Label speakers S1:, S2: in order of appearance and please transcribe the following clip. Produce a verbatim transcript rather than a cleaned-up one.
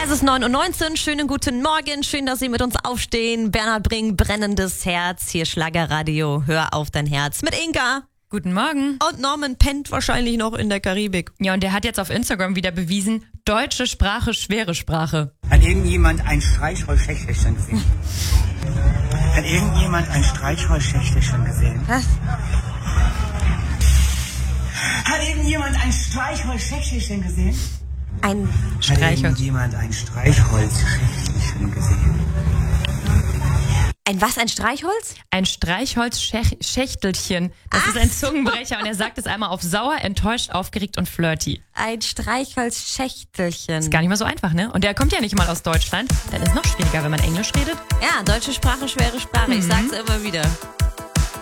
S1: Es ist neun Uhr neunzehn, schönen guten Morgen, schön, dass Sie mit uns aufstehen. Bernhard Brink, brennendes Herz, hier Schlagerradio, hör auf dein Herz mit Inka.
S2: Guten Morgen.
S1: Und Norman pennt wahrscheinlich noch in der Karibik.
S2: Ja, und der hat jetzt auf Instagram wieder bewiesen, deutsche Sprache, schwere Sprache.
S3: Hat irgendjemand ein Streichholzschächtelchen gesehen? Hat irgendjemand ein Streichholzschächtelchen gesehen?
S1: Was?
S3: Hat irgendjemand ein Streichholzschächtelchen gesehen?
S1: Ein
S3: Hat
S2: Streichholz.
S3: irgendjemand ein Streichholzschächtelchen gesehen?
S1: Ein was, ein Streichholz?
S2: Ein Streichholzschächtelchen. Das
S1: Ach
S2: ist ein Zungenbrecher und er sagt es einmal auf sauer, enttäuscht, aufgeregt und flirty.
S1: Ein Streichholzschächtelchen.
S2: Ist gar nicht mal so einfach, ne? Und der kommt ja nicht mal aus Deutschland. Dann ist es noch schwieriger, wenn man Englisch redet.
S1: Ja, deutsche Sprache, schwere Sprache, ich sag's immer wieder.